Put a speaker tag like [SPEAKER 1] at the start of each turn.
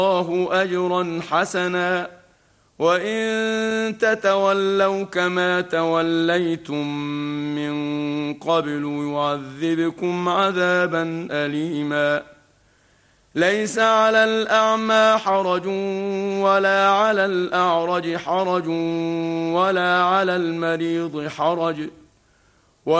[SPEAKER 1] الله أجرا حسنا وإن تتولوا كما توليتم من قبل يعذبكم عذابا أليما. ليس على الأعمى حرج ولا على الأعرج حرج ولا على المريض حرج